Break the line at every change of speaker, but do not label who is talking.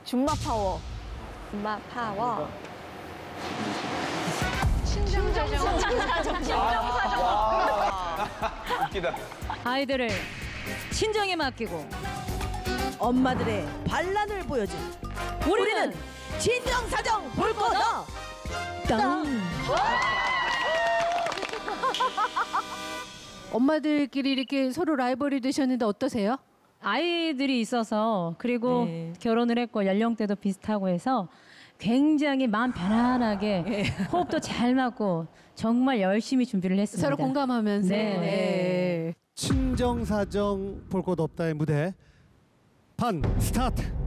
줌마 파워.
줌마 파워.
웃기다.
아이들을 친정에 맡기고
엄마들의 반란을 보여준 우리는 진정사정 볼 거다. 땅.
엄마들끼리 이렇게 서로 라이벌이 되셨는데 어떠세요? 아이들이 있어서 그리고
네.
결혼을 했고 연령대도 비슷하고 해서 굉장히 마음 편안하게 호흡도 잘 맞고 정말 열심히 준비를 했습니다.
서로 공감하면서.
네.
친정사정 볼 것 없다의 무대 반 스타트.